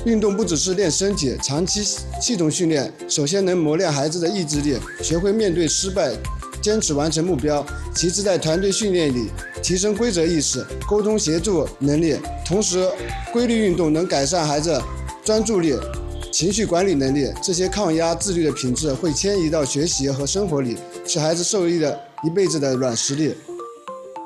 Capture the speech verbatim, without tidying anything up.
运动不只是练身体，长期系统训练，首先能磨练孩子的意志力，学会面对失败，坚持完成目标。其次，在团队训练里提升规则意识、沟通协作能力。同时，规律运动能改善孩子专注力、情绪管理能力，这些抗压自律的品质会迁移到学习和生活里，是孩子受益的一辈子的软实力。